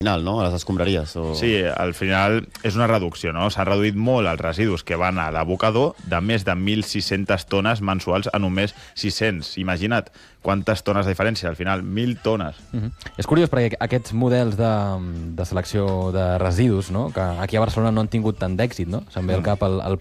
final, no? A les escombraries. Sí, al final és una reducció, no? S'ha reduït molt els residus que van a l'abocador de més de 1.600 tones mensuals a només 600. Imagina't quantes tones de diferència, al final, 1.000 tones. És curiós perquè aquests models de selecció de residus, no? Que aquí a Barcelona no han tingut tant d'èxit, no? Se'm ve al cap el